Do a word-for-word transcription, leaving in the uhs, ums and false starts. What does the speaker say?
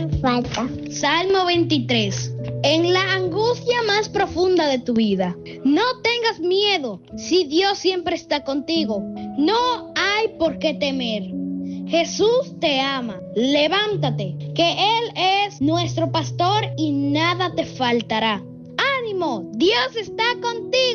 falta. Salmo veintitrés. En la angustia más profunda de tu vida, no tengas miedo si Dios siempre está contigo. No hay por qué temer. Jesús te ama. Levántate, que Él es nuestro pastor y nada te faltará. ¡Ánimo! Dios está contigo.